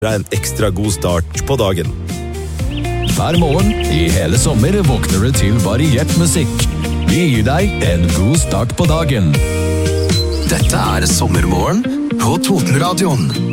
en ekstra god start på dagen. Hver morgen i hele sommer våkner du til variert musikk. Vi gir deg en god start på dagen. Dette Sommermorgen på Totenradioen.